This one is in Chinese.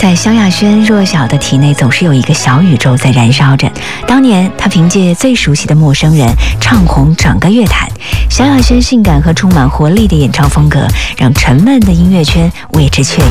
在萧亚轩弱小的体内总是有一个小宇宙在燃烧着。当年她凭借最熟悉的陌生人唱红整个乐坛，萧亚轩性感和充满活力的演唱风格让沉闷的音乐圈为之雀跃。